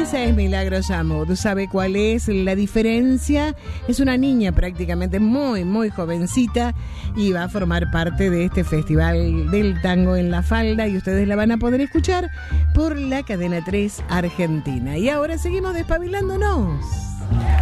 Esa es Milagros Amud. ¿Sabe cuál es la diferencia? Es una niña prácticamente muy, muy jovencita y va a formar parte de este festival del tango en La Falda y ustedes la van a poder escuchar por la Cadena 3 Argentina. Y ahora seguimos despabilándonos.